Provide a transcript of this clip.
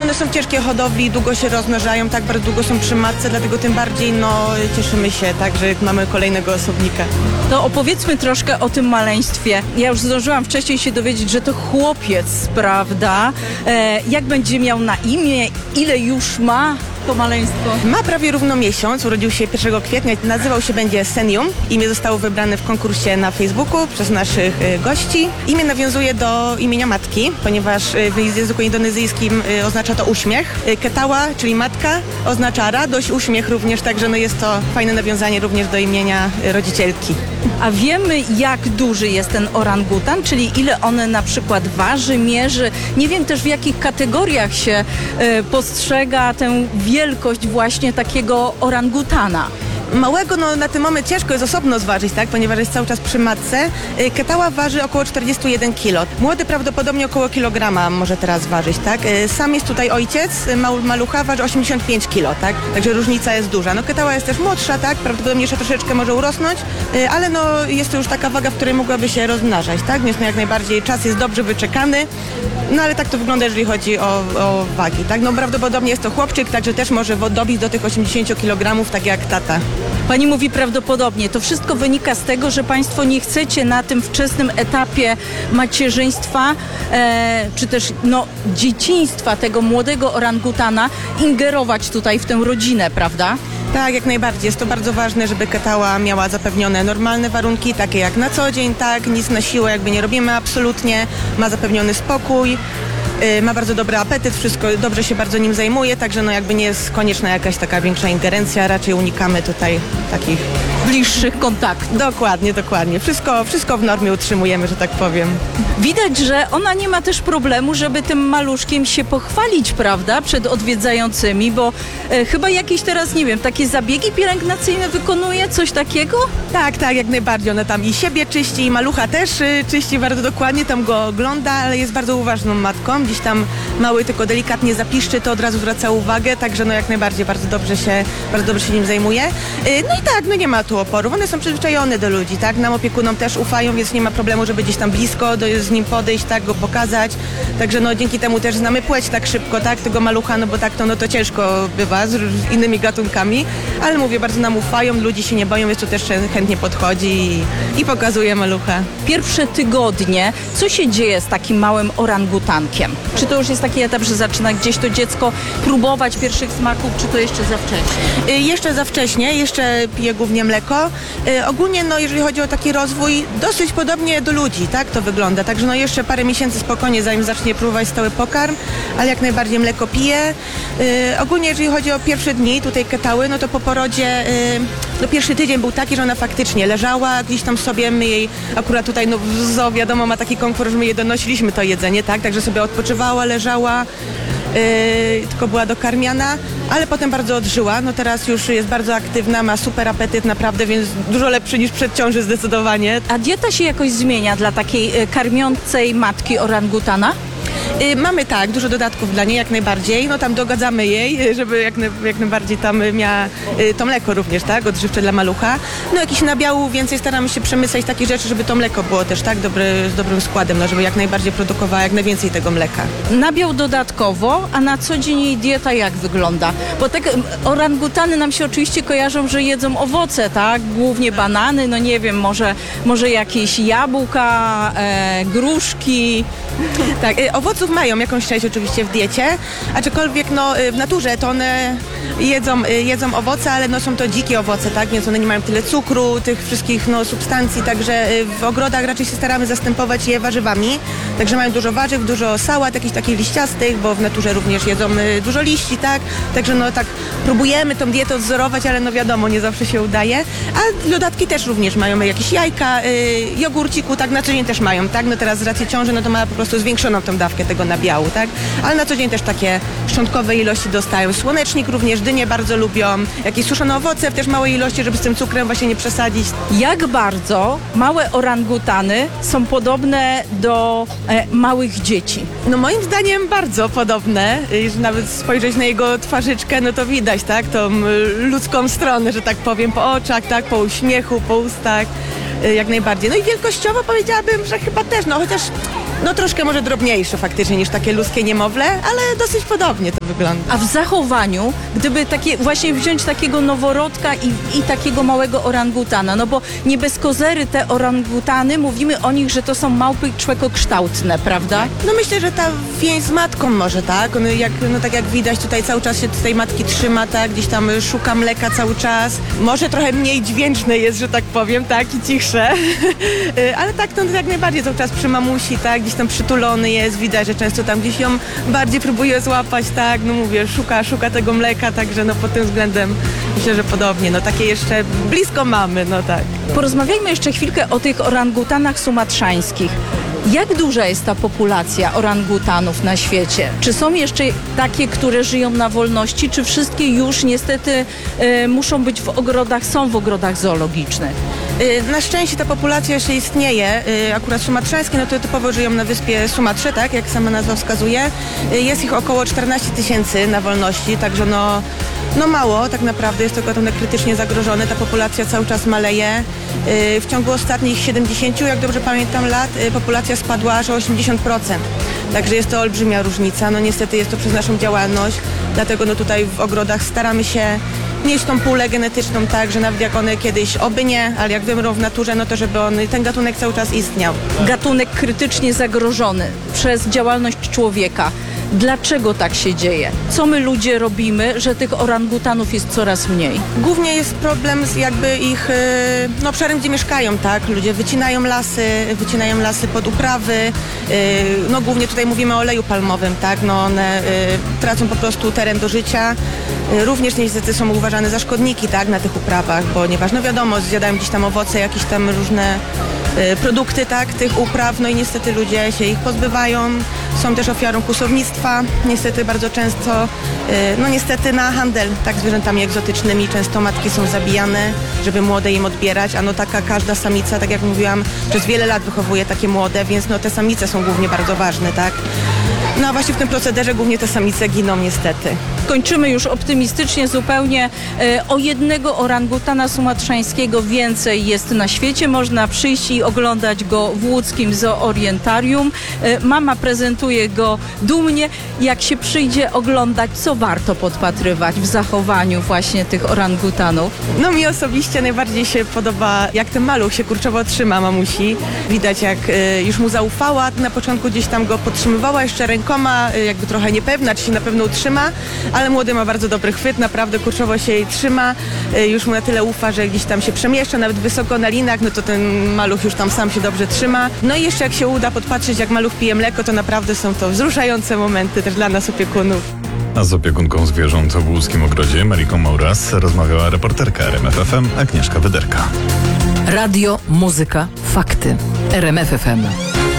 one są ciężkie hodowli, długo się rozmnażają, tak bardzo długo są przy matce, dlatego tym bardziej cieszymy się, tak, że mamy kolejnego osobnika. To opowiedzmy troszkę o tym maleństwie. Ja już zdążyłam wcześniej się dowiedzieć, że to chłopiec, prawda? Jak będzie miał na imię? Ile już ma to maleństwo? Ma prawie równo miesiąc, urodził się 1 kwietnia, nazywał się będzie Senium. Imię zostało wybrane w konkursie na Facebooku przez naszych gości. Imię nawiązuje do imienia matki, ponieważ w języku indonezyjskim oznacza to uśmiech. Ketawa, czyli matka, oznacza radość, uśmiech również, także jest to fajne nawiązanie również do imienia rodzicielki. A wiemy, jak duży jest ten orangutan, czyli ile on na przykład waży, mierzy. Nie wiem też, w jakich kategoriach się postrzega tę wielkość właśnie takiego orangutana. Małego na ten moment ciężko jest osobno zważyć, tak, ponieważ jest cały czas przy matce. Ketawa waży około 41 kg. Młody prawdopodobnie około kilograma może teraz ważyć, tak. Sam jest tutaj ojciec, malucha waży 85 kg, tak, także różnica jest duża. Ketawa jest też młodsza, tak, prawdopodobnie jeszcze troszeczkę może urosnąć, ale jest to już taka waga, w której mogłaby się rozmnażać, tak, więc jak najbardziej czas jest dobrze wyczekany, ale tak to wygląda, jeżeli chodzi o wagi, tak. Prawdopodobnie jest to chłopczyk, także też może dobić do tych 80 kg, tak jak tata. Pani mówi prawdopodobnie. To wszystko wynika z tego, że Państwo nie chcecie na tym wczesnym etapie macierzyństwa, czy też dzieciństwa tego młodego orangutana ingerować tutaj w tę rodzinę, prawda? Tak, jak najbardziej. Jest to bardzo ważne, żeby ketawa miała zapewnione normalne warunki, takie jak na co dzień, tak, nic na siłę jakby nie robimy absolutnie, ma zapewniony spokój. Ma bardzo dobry apetyt, wszystko dobrze się bardzo nim zajmuje, także jakby nie jest konieczna jakaś taka większa ingerencja, raczej unikamy tutaj takich bliższych kontaktów. Dokładnie. Wszystko w normie utrzymujemy, że tak powiem. Widać, że ona nie ma też problemu, żeby tym maluszkiem się pochwalić, prawda, przed odwiedzającymi, bo chyba jakieś teraz, nie wiem, takie zabiegi pielęgnacyjne wykonuje, coś takiego? Tak, jak najbardziej. Ona tam i siebie czyści, i malucha też czyści bardzo dokładnie, tam go ogląda, ale jest bardzo uważną matką. Gdzieś tam mały tylko delikatnie zapiszczy, to od razu zwraca uwagę, także jak najbardziej bardzo dobrze się nim zajmuje. Nie ma tu oporów. One są przyzwyczajone do ludzi, tak? Nam opiekunom też ufają, więc nie ma problemu, żeby gdzieś tam blisko z nim podejść, tak, go pokazać. Także dzięki temu też znamy płeć tak szybko, tak, tego malucha, bo tak to ciężko bywa z innymi gatunkami, ale mówię, bardzo nam ufają, ludzi się nie boją, więc tu też chętnie podchodzi i pokazuje malucha. Pierwsze tygodnie, co się dzieje z takim małym orangutankiem? Czy to już jest taki etap, że zaczyna gdzieś to dziecko próbować pierwszych smaków, czy to jeszcze za wcześnie? Jeszcze za wcześnie, jeszcze pije głównie mleko. Ogólnie, jeżeli chodzi o taki rozwój, dosyć podobnie do ludzi, tak to wygląda. Także jeszcze parę miesięcy spokojnie, zanim zacznie próbować stały pokarm, ale jak najbardziej mleko pije. Ogólnie, jeżeli chodzi o pierwsze dni tutaj ketały, to po porodzie, pierwszy tydzień był taki, że ona faktycznie leżała gdzieś tam sobie, my jej akurat tutaj, w zoo wiadomo, ma taki komfort, że my jej donosiliśmy to jedzenie, tak, także sobie odpoczywała, leżała. Tylko była dokarmiana, ale potem bardzo odżyła. Teraz już jest bardzo aktywna, ma super apetyt naprawdę, więc dużo lepszy niż przed ciąży zdecydowanie. A dieta się jakoś zmienia dla takiej karmiącej matki orangutana? Mamy dużo dodatków dla niej, jak najbardziej. Tam dogadzamy jej, żeby jak najbardziej tam miała to mleko również, tak, odżywcze dla malucha. Jakiś nabiału więcej staramy się przemyśleć takich rzeczy, żeby to mleko było też tak z dobrym składem, żeby jak najbardziej produkowała jak najwięcej tego mleka. Nabiał dodatkowo, a na co dzień jej dieta jak wygląda? Bo tak orangutany nam się oczywiście kojarzą, że jedzą owoce, tak, głównie banany, nie wiem, może jakieś jabłka, gruszki. Tak, owoców mają jakąś część oczywiście w diecie, aczkolwiek w naturze to one jedzą owoce, ale są to dzikie owoce, tak, więc one nie mają tyle cukru, tych wszystkich substancji, także w ogrodach raczej się staramy zastępować je warzywami, także mają dużo warzyw, dużo sałat, jakichś takich liściastych, bo w naturze również jedzą dużo liści, tak, także tak próbujemy tą dietę odzorować, ale wiadomo, nie zawsze się udaje, a dodatki też również mają jakieś jajka, jogurciku, tak, na co dzień też mają, tak, teraz z racji ciąży, to ma po prostu zwiększoną tą dawkę tego nabiału, tak, ale na co dzień też takie szczątkowe ilości dostają, słonecznik również, dynie bardzo lubią, jakieś suszone owoce w też małej ilości, żeby z tym cukrem właśnie nie przesadzić. Jak bardzo małe orangutany są podobne do małych dzieci? Moim zdaniem bardzo podobne. Jeżeli nawet spojrzeć na jego twarzyczkę, to widać, tak, tą ludzką stronę, że tak powiem, po oczach, tak, po uśmiechu, po ustach, jak najbardziej. I wielkościowo powiedziałabym, że chyba też, chociaż No troszkę może drobniejsze faktycznie niż takie ludzkie niemowlę, ale dosyć podobnie to wygląda. A w zachowaniu, gdyby takie właśnie wziąć takiego noworodka i takiego małego orangutana, no bo nie bez kozery te orangutany, mówimy o nich, że to są małpy człekokształtne, prawda? No myślę, że ta więź z matką może, tak? Tak jak widać tutaj cały czas się z tej matki trzyma, tak? Gdzieś tam szuka mleka cały czas. Może trochę mniej dźwięczne jest, że tak powiem, tak? I cichsze. Ale tak, to jak najbardziej cały czas przy mamusi, tak? Gdzieś tam przytulony jest, widać, że często tam gdzieś ją bardziej próbuje złapać, tak? No mówię, szuka tego mleka, także no pod tym względem myślę, że podobnie. No takie jeszcze blisko mamy, no tak. Porozmawiajmy jeszcze chwilkę o tych orangutanach sumatrzańskich. Jak duża jest ta populacja orangutanów na świecie? Czy są jeszcze takie, które żyją na wolności, czy wszystkie już niestety muszą być w ogrodach, są w ogrodach zoologicznych? Na szczęście ta populacja jeszcze istnieje. Akurat sumatrzańskie, no to typowo żyją na wyspie Sumatrze, tak, jak sama nazwa wskazuje. Jest ich około 14 000 na wolności, także no mało tak naprawdę, jest to gatunek krytycznie zagrożony, ta populacja cały czas maleje. W ciągu ostatnich 70, jak dobrze pamiętam, lat populacja spadła aż o 80%. Także jest to olbrzymia różnica. No niestety jest to przez naszą działalność, dlatego no tutaj w ogrodach staramy się nieść tą pulę genetyczną tak, że nawet jak one kiedyś oby nie, ale jak wymrą w naturze, no to żeby ten gatunek cały czas istniał. Gatunek krytycznie zagrożony przez działalność człowieka. Dlaczego tak się dzieje? Co my ludzie robimy, że tych orangutanów jest coraz mniej? Głównie jest problem z jakby ich obszarem, gdzie mieszkają, tak? Ludzie wycinają lasy pod uprawy. No głównie tutaj mówimy o oleju palmowym, tak? No one tracą po prostu teren do życia. Również niestety są uważane za szkodniki, tak? Na tych uprawach, ponieważ no wiadomo, zjadają gdzieś tam owoce, jakieś tam różne produkty, tak? Tych upraw, no i niestety ludzie się ich pozbywają. Są też ofiarą kłusownictwa, niestety bardzo często, no niestety na handel tak zwierzętami egzotycznymi często matki są zabijane, żeby młode im odbierać, a no taka każda samica, tak jak mówiłam, przez wiele lat wychowuje takie młode, więc no te samice są głównie bardzo ważne, tak? No a właśnie w tym procederze głównie te samice giną niestety. Kończymy już optymistycznie zupełnie. O jednego orangutana sumatrzańskiego więcej jest na świecie. Można przyjść i oglądać go w łódzkim zoorientarium. Mama prezentuje go dumnie. Jak się przyjdzie oglądać, co warto podpatrywać w zachowaniu właśnie tych orangutanów? No mi osobiście najbardziej się podoba, jak ten maluch się kurczowo trzyma mamusi. Widać, jak już mu zaufała, na początku gdzieś tam go podtrzymywała jeszcze rękoma, jakby trochę niepewna, czy się na pewno utrzyma, ale młody ma bardzo dobry chwyt, naprawdę kurczowo się jej trzyma, już mu na tyle ufa, że gdzieś tam się przemieszcza, nawet wysoko na linach, no to ten maluch już tam sam się dobrze trzyma. No i jeszcze jak się uda podpatrzeć, jak maluch pije mleko, to naprawdę są to wzruszające momenty też dla nas opiekunów. A z opiekunką zwierząt w łódzkim ogrodzie Mariką Mauras rozmawiała reporterka RMF FM Agnieszka Wyderka. Radio, muzyka, fakty. RMF FM.